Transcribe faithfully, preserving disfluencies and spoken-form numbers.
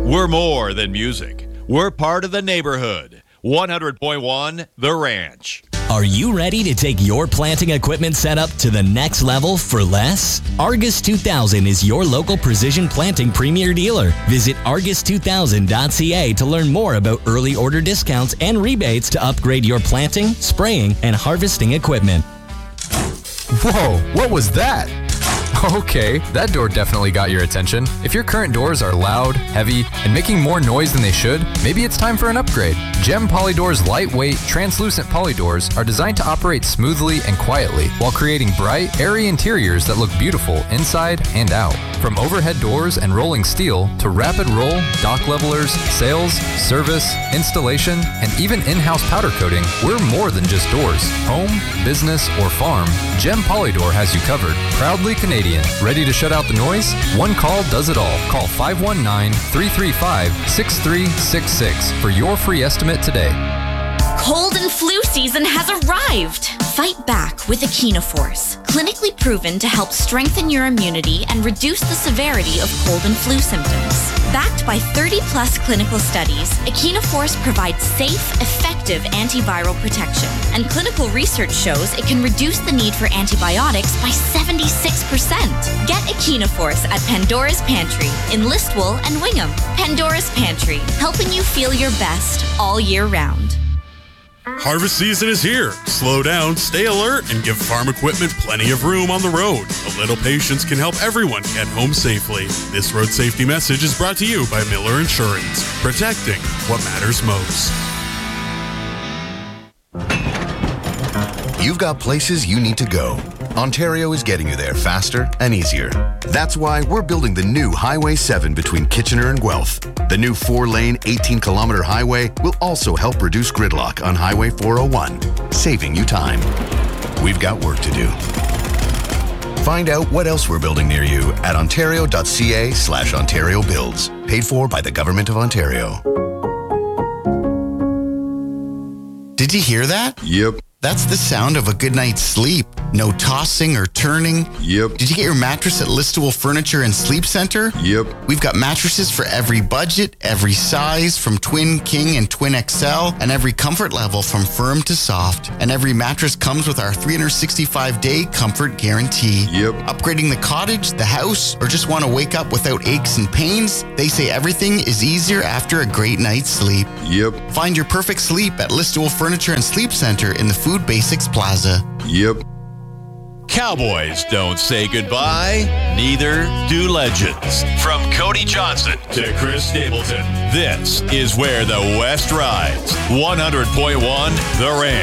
We're more than music. We're part of the neighborhood. one hundred point one The Ranch. Are you ready to take your planting equipment setup to the next level for less? Argus two thousand is your local precision planting premier dealer. Visit argus two thousand dot c a to learn more about early order discounts and rebates to upgrade your planting, spraying, and harvesting equipment. Whoa, what was that? Okay, that door definitely got your attention. If your current doors are loud, heavy, and making more noise than they should, maybe it's time for an upgrade. Gem Polydoor's lightweight, translucent polydoors are designed to operate smoothly and quietly while creating bright, airy interiors that look beautiful inside and out. From overhead doors and rolling steel to rapid roll, dock levelers, sales, service, installation, and even in-house powder coating, we're more than just doors. Home, business, or farm, Gem Polydoor has you covered. Proudly Canadian. Ready to shut out the noise? One call does it all. Call five one nine, three three five, six three six six for your free estimate today. Cold and flu season has arrived. Fight back with Echinoforce, clinically proven to help strengthen your immunity and reduce the severity of cold and flu symptoms. Backed by thirty plus clinical studies, Echinoforce provides safe, effective antiviral protection. And clinical research shows it can reduce the need for antibiotics by seventy-six percent. Get Echinoforce at Pandora's Pantry in Listowel and Wingham. Pandora's Pantry, helping you feel your best all year round. Harvest season is here. Slow down, stay alert, and give farm equipment plenty of room on the road. A little patience can help everyone get home safely. This road safety message is brought to you by Miller Insurance, protecting what matters most. You've got places you need to go. Ontario is getting you there faster and easier. That's why we're building the new Highway seven between Kitchener and Guelph. The new four-lane, eighteen-kilometer highway will also help reduce gridlock on Highway four oh one, saving you time. We've got work to do. Find out what else we're building near you at ontario.ca slash Ontario Builds. Paid for by the Government of Ontario. Did you hear that? Yep. That's the sound of a good night's sleep. No tossing or turning. Yep. Did you get your mattress at Listowel Furniture and Sleep Center? Yep. We've got mattresses for every budget, every size, from twin, king, and twin X L, and every comfort level from firm to soft. And every mattress comes with our three hundred sixty-five day comfort guarantee. Yep. Upgrading the cottage, the house, or just want to wake up without aches and pains? They say everything is easier after a great night's sleep. Yep. Find your perfect sleep at Listowel Furniture and Sleep Center in the Food Basics Plaza. Yep. Cowboys don't say goodbye, neither do legends. From Cody Johnson to Chris Stapleton, this is where the West rides. one hundred point one The Ranch.